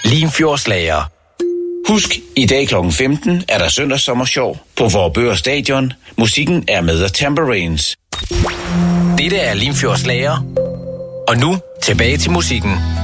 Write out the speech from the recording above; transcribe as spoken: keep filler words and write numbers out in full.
Limfjordslager. Husk, i dag klokken femten er der søndagssommershow på Vorupør Stadion. Musikken er med The Tambourines. Dette er Limfjordslager. Og nu tilbage til musikken.